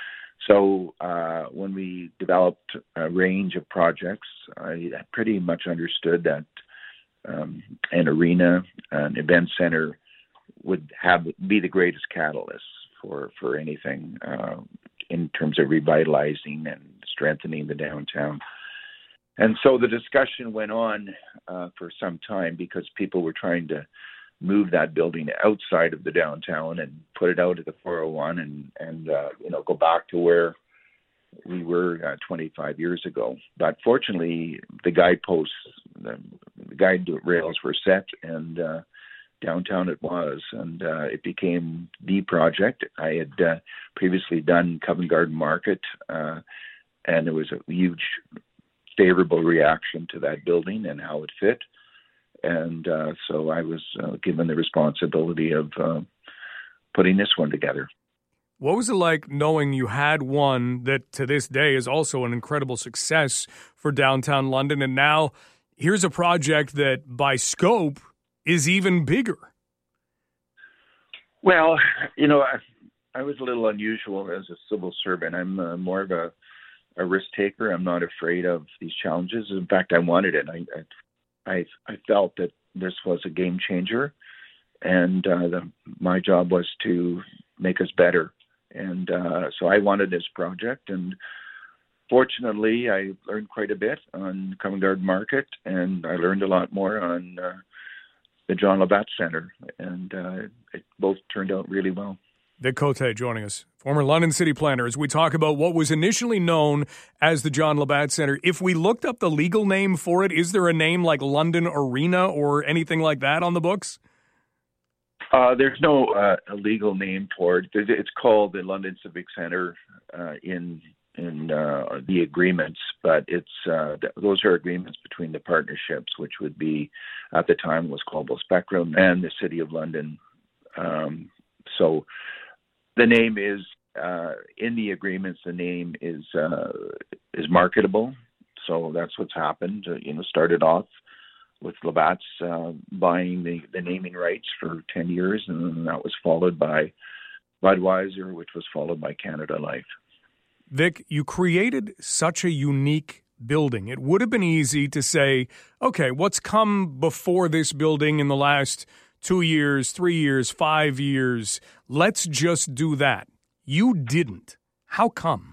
So uh, when we developed a range of projects, I pretty much understood that um, an arena, an event center, would have be the greatest catalyst for for anything uh, in terms of revitalizing and strengthening the downtown. And so the discussion went on uh, for some time because people were trying to move that building outside of the downtown and put it out at the four oh one and, and uh, you know, go back to where we were uh, twenty-five years ago. But fortunately, the guideposts, the, the guide rails were set, and uh, downtown it was, and uh, it became the project. I had uh, previously done Covent Garden Market, uh, and there was a huge favorable reaction to that building and how it fit. And uh, so I was uh, given the responsibility of uh, putting this one together. What was it like knowing you had one that to this day is also an incredible success for downtown London, and now here's a project that by scope is even bigger? Well, you know, I, I was a little unusual as a civil servant. I'm uh, more of a a risk taker. I'm not afraid of these challenges. In fact, I wanted it. I I, I felt that this was a game changer, and uh, the, my job was to make us better. And uh, so I wanted this project, and fortunately, I learned quite a bit on Covent Garden Market, and I learned a lot more on uh, the John Labatt Centre, and uh, it both turned out really well. Vic Cote joining us, former London City Planner, as we talk about what was initially known as the John Labatt Centre. If we looked up the legal name for it, is there a name like London Arena or anything like that on the books? Uh, there's no uh, legal name for it. It's called the London Civic Centre uh, in in uh, the agreements, but it's uh, those are agreements between the partnerships, which would be, at the time, was Global Spectrum and the City of London. Um, so the name is uh, in the agreements, the name is uh, is marketable. So that's what's happened. Uh, you know, started off with Labatt's uh, buying the, the naming rights for ten years, and then that was followed by Budweiser, which was followed by Canada Life. Vic, you created such a unique building. It would have been easy to say, okay, what's come before this building in the last two years, three years, five years? Let's just do that. You didn't. How come?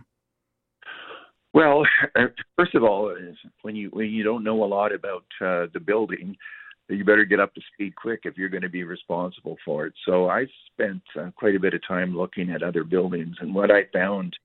Well, first of all, when you when you don't know a lot about uh, the building, you better get up to speed quick if you're going to be responsible for it. So I spent uh, quite a bit of time looking at other buildings, and what I found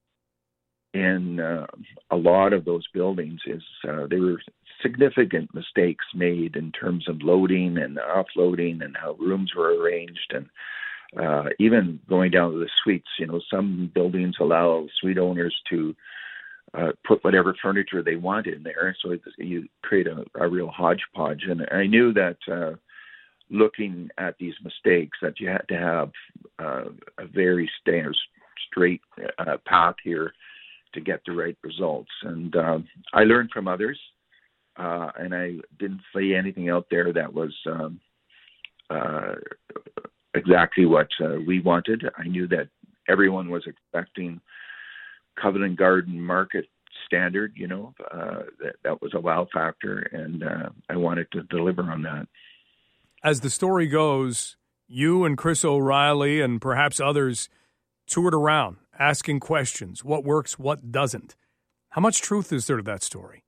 in uh, a lot of those buildings is uh, there were significant mistakes made in terms of loading and offloading and how rooms were arranged, and uh, even going down to the suites. You know, some buildings allow suite owners to Uh, put whatever furniture they want in there, so it, you create a, a real hodgepodge. And I knew that uh, looking at these mistakes, that you had to have uh, a very standard, straight uh, path here to get the right results. And uh, I learned from others, uh, and I didn't see anything out there that was um, uh, exactly what uh, we wanted. I knew that everyone was expecting Covent Garden market standard, you know, uh, that, that was a wow factor, and uh, I wanted to deliver on that. As the story goes, you and Chris O'Reilly and perhaps others toured around asking questions. What works, what doesn't? How much truth is there to that story?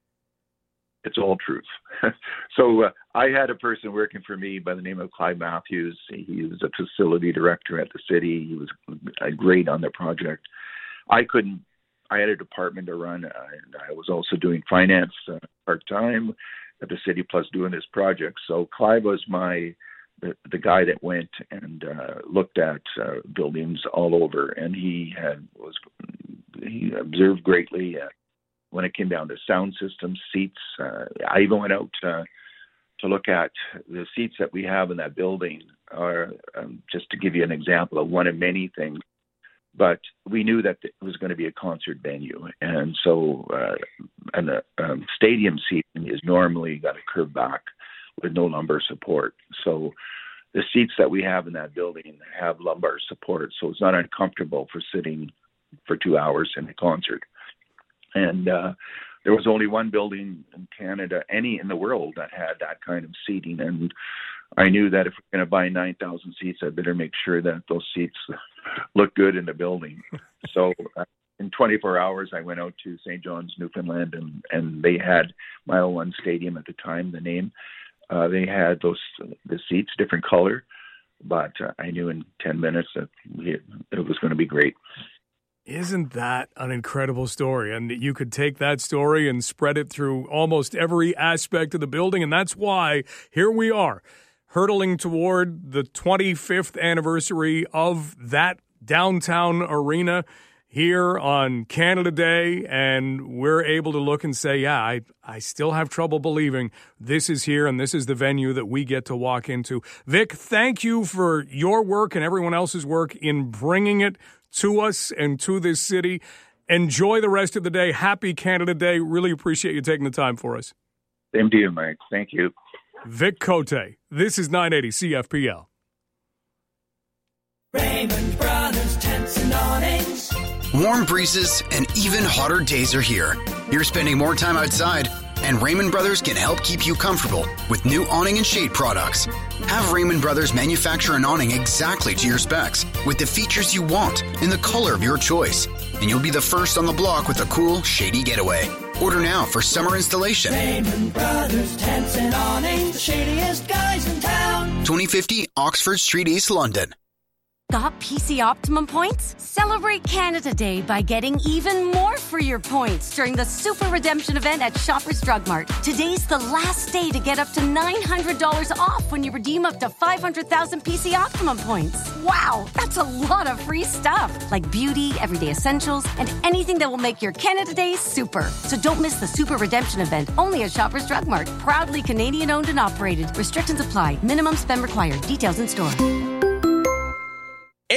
It's all truth. so uh, I had a person working for me by the name of Clive Matthews. He was a facility director at the city. He was uh, great on the project. I couldn't, I had a department to run, uh, and I was also doing finance uh, part-time at the city, plus doing this project. So Clive was my, the, the guy that went and uh, looked at uh, buildings all over, and he had, was, he observed greatly uh, when it came down to sound systems, seats. Uh, I even went out uh, to look at the seats that we have in that building, are, um, just to give you an example of one of many things. But we knew that it was going to be a concert venue, and so uh, and the um, stadium seating is normally got a curved back with no lumbar support. So the seats that we have in that building have lumbar support, so it's not uncomfortable for sitting for two hours in a concert. And uh, there was only one building in Canada, any in the world, that had that kind of seating, and I knew that if we're going to buy nine thousand seats, I better make sure that those seats look good in the building. So uh, in twenty-four hours, I went out to Saint John's, Newfoundland, and, and they had Mile One Stadium at the time, the name. Uh, they had those the seats, different color, but uh, I knew in ten minutes that it, it was going to be great. Isn't that an incredible story? And you could take that story and spread it through almost every aspect of the building, and that's why here we are, hurtling toward the twenty-fifth anniversary of that downtown arena here on Canada Day, and we're able to look and say, yeah, I, I still have trouble believing this is here and this is the venue that we get to walk into. Vic, thank you for your work and everyone else's work in bringing it to us and to this city. Enjoy the rest of the day. Happy Canada Day. Really appreciate you taking the time for us. Same to you, Mike. Thank you. Vic Cote. This is nine eighty C F P L. Raymond Brothers Tents and Awnings. Warm breezes and even hotter days are here. You're spending more time outside, and Raymond Brothers can help keep you comfortable with new awning and shade products. Have Raymond Brothers manufacture an awning exactly to your specs with the features you want in the color of your choice, and you'll be the first on the block with a cool, shady getaway. Order now for summer installation. Raymond Brothers Tents and Awnings, the shadiest guys in town. twenty fifty Oxford Street, East London. Got P C Optimum points? Celebrate Canada Day by getting even more for your points during the Super Redemption event at Shoppers Drug Mart. Today's the last day to get up to nine hundred dollars off when you redeem up to five hundred thousand P C Optimum points. Wow, that's a lot of free stuff, like beauty, everyday essentials, and anything that will make your Canada Day super. So don't miss the Super Redemption event, only at Shoppers Drug Mart. Proudly Canadian owned and operated. Restrictions apply. Minimum spend required. Details in store.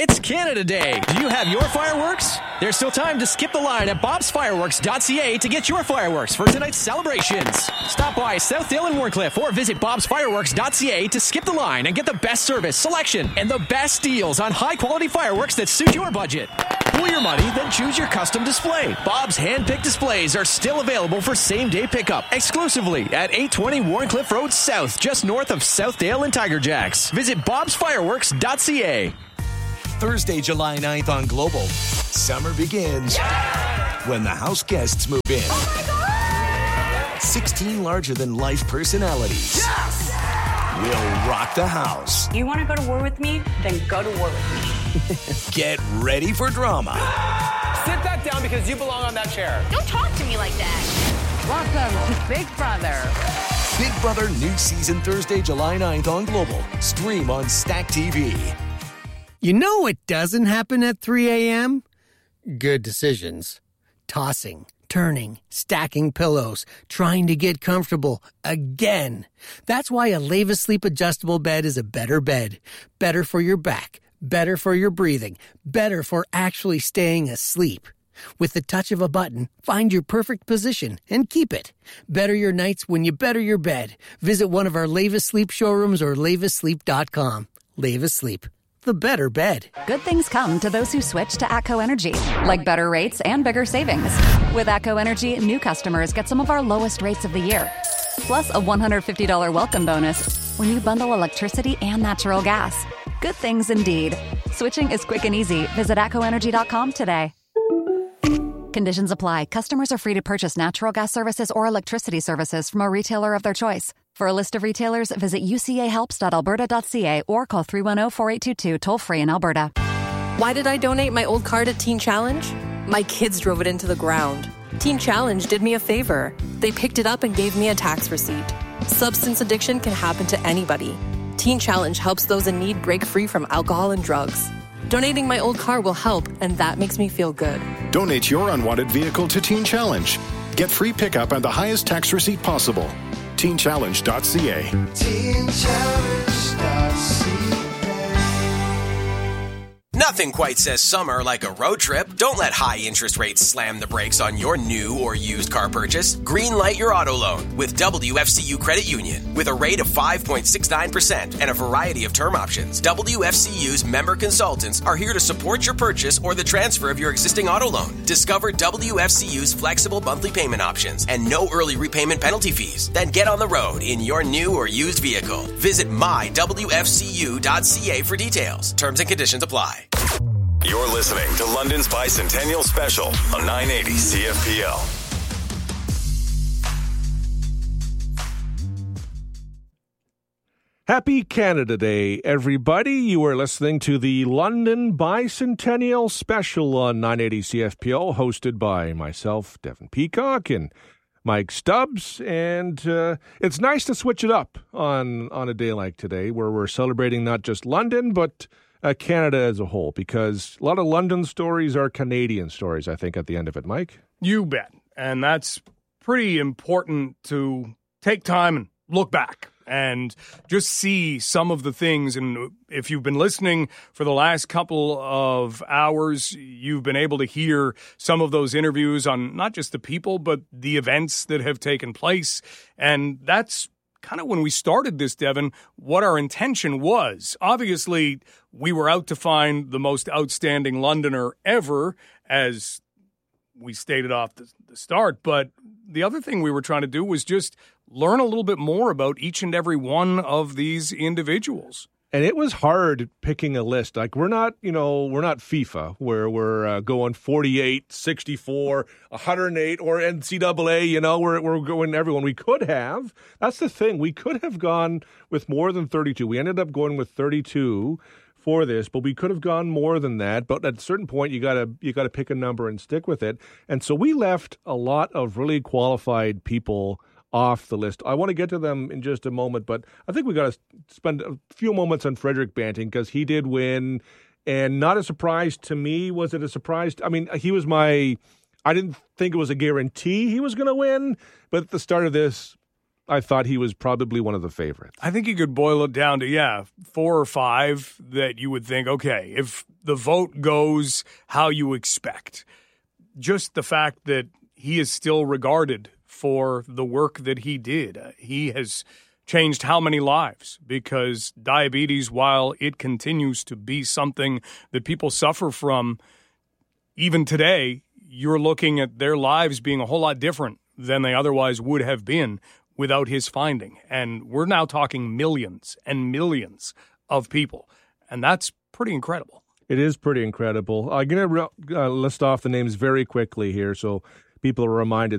It's Canada Day. Do you have your fireworks? There's still time to skip the line at bobs fireworks dot c a to get your fireworks for tonight's celebrations. Stop by Southdale and Warncliffe or visit bobs fireworks dot c a to skip the line and get the best service, selection, and the best deals on high-quality fireworks that suit your budget. Pool your money, then choose your custom display. Bob's hand-picked displays are still available for same-day pickup exclusively at eight twenty Warncliffe Road South, just north of Southdale and Tiger Jacks. Visit bobs fireworks dot c a. Thursday, July ninth on Global. Summer begins yeah! when the house guests move in. Oh my God! sixteen larger-than-life personalities Yes! will rock the house. You want to go to war with me? Then go to war with me. Get ready for drama. Sit that down because you belong on that chair. Don't talk to me like that. Welcome to Big Brother. Big Brother new season Thursday, July ninth on Global. Stream on Stack T V. You know what doesn't happen at three a.m.? Good decisions. Tossing, turning, stacking pillows, trying to get comfortable again. That's why a Leva Sleep adjustable bed is a better bed. Better for your back, better for your breathing, better for actually staying asleep. With the touch of a button, find your perfect position and keep it. Better your nights when you better your bed. Visit one of our Leva Sleep showrooms or leva sleep dot com. Leva Sleep. The better bed. Good things come to those who switch to ATCO Energy, like better rates and bigger savings. With ATCO Energy, new customers get some of our lowest rates of the year, plus a one hundred fifty dollars welcome bonus when you bundle electricity and natural gas. Good things indeed. Switching is quick and easy. Visit atco energy dot com today. Conditions apply. Customers are free to purchase natural gas services or electricity services from a retailer of their choice. For a list of retailers, visit u c a helps dot alberta dot c a or call three one zero, four eight two two toll-free in Alberta. Why did I donate my old car to Teen Challenge? My kids drove it into the ground. Teen Challenge did me a favor. They picked it up and gave me a tax receipt. Substance addiction can happen to anybody. Teen Challenge helps those in need break free from alcohol and drugs. Donating my old car will help, and that makes me feel good. Donate your unwanted vehicle to Teen Challenge. Get free pickup and the highest tax receipt possible. teen challenge dot c a. teen challenge dot c a. Nothing quite says summer like a road trip. Don't let high interest rates slam the brakes on your new or used car purchase. Greenlight your auto loan with W F C U Credit Union. With a rate of five point six nine percent and a variety of term options, W F C U's member consultants are here to support your purchase or the transfer of your existing auto loan. Discover W F C U's flexible monthly payment options and no early repayment penalty fees. Then get on the road in your new or used vehicle. Visit my w f c u dot c a for details. Terms and conditions apply. You're listening to London's Bicentennial Special on nine eighty C F P L. Happy Canada Day, everybody. You are listening to the London Bicentennial Special on nine eighty C F P L, hosted by myself, Devin Peacock, and Mike Stubbs. And uh, it's nice to switch it up on, on a day like today, where we're celebrating not just London, but Uh, Canada as a whole, because a lot of London stories are Canadian stories, I think, at the end of it, Mike. You bet. And that's pretty important to take time and look back and just see some of the things. And if you've been listening for the last couple of hours, you've been able to hear some of those interviews on not just the people, but the events that have taken place. And that's kind of when we started this, Devin, what our intention was. Obviously, we were out to find the most outstanding Londoner ever, as we stated off the, the start. But the other thing we were trying to do was just learn a little bit more about each and every one of these individuals. And it was hard picking a list. Like, we're not, you know, we're not FIFA, where we're uh, going forty-eight, sixty-four, one hundred eight, or N C double A, you know, we're, we're going everyone. We could have. That's the thing. We could have gone with more than thirty-two. We ended up going with thirty-two for this, but we could have gone more than that. But at a certain point, you gotta you gotta pick a number and stick with it. And so we left a lot of really qualified people off the list. I want to get to them in just a moment, but I think we got to spend a few moments on Frederick Banting, because he did win, and not a surprise to me. Was it a surprise? I mean, he was my, I didn't think it was a guarantee he was going to win, but at the start of this, I thought he was probably one of the favorites. I think you could boil it down to, yeah, four or five that you would think, okay, if the vote goes how you expect, just the fact that he is still regarded for the work that he did. Uh, he has changed how many lives? Because diabetes, while it continues to be something that people suffer from, even today, you're looking at their lives being a whole lot different than they otherwise would have been without his finding. And we're now talking millions and millions of people. And that's pretty incredible. It is pretty incredible. I'm going to uh, list off the names very quickly here so people are reminded.